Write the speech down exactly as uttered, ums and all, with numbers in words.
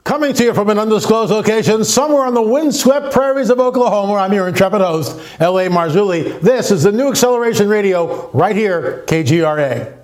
Coming to you from an undisclosed location somewhere on the windswept prairies of Oklahoma, I'm your intrepid host, L A Marzulli. This is the New Acceleration Radio right here, K G R A.